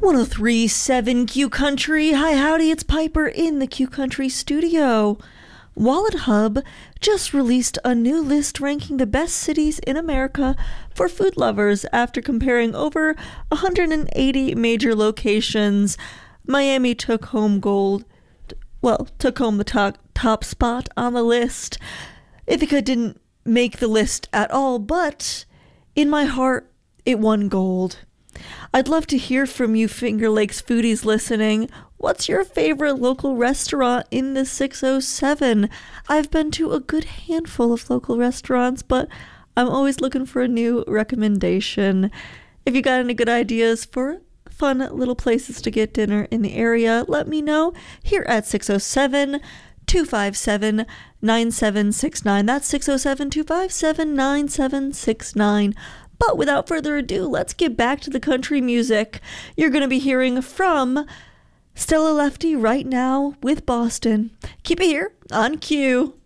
103.7 Q Country. Hi, howdy, it's Piper in the Q Country studio. Wallet Hub just released a new list ranking the best cities in America for food lovers after comparing over 180 major locations. Miami took home the top spot on the list. Ithaca didn't make the list at all, but in my heart, it won gold. I'd love to hear from you Finger Lakes foodies listening. What's your favorite local restaurant in the 607? I've been to a good handful of local restaurants, but I'm always looking for a new recommendation. If you got any good ideas for fun little places to get dinner in the area, let me know here at 607-257-9769. That's 607-257-9769. But without further ado, let's get back to the country music. You're going to be hearing from Stella Lefty right now with Boston. Keep it here on Q.